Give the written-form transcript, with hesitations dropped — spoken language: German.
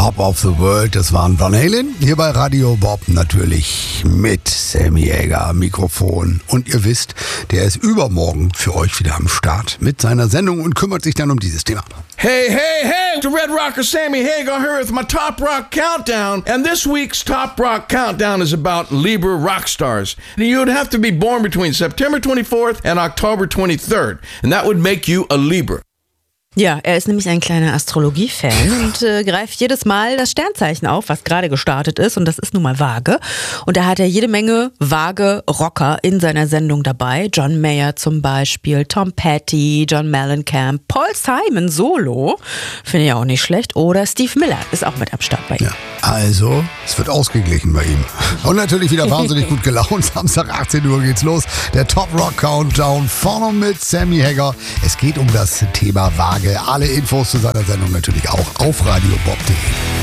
Top of the World, das waren Van Halen. Hier bei Radio Bob natürlich mit Sammy Hagar am Mikrofon. Und ihr wisst, der ist übermorgen für euch wieder am Start mit seiner Sendung und kümmert sich dann um dieses Thema. Hey, hey, hey! The Red Rocker Sammy Hagar here with my Top Rock Countdown. And this week's Top Rock Countdown is about Libra rock stars. You'd have to be born between September 24th and October 23rd. And that would make you a Libra. Ja, er ist nämlich ein kleiner Astrologie-Fan und greift jedes Mal das Sternzeichen auf, was gerade gestartet ist, und das ist nun mal Waage. Und da hat er jede Menge Waage-Rocker in seiner Sendung dabei. John Mayer zum Beispiel, Tom Petty, John Mellencamp, Paul Simon solo, finde ich auch nicht schlecht, oder Steve Miller ist auch mit am Start bei ihm. Ja, also, es wird ausgeglichen bei ihm. Und natürlich wieder wahnsinnig gut gelaunt. Samstag 18 Uhr geht's los. Der Top Rock Countdown vorne mit Sammy Hagar. Es geht um das Thema Waage. Alle Infos zu seiner Sendung natürlich auch auf radiobob.de.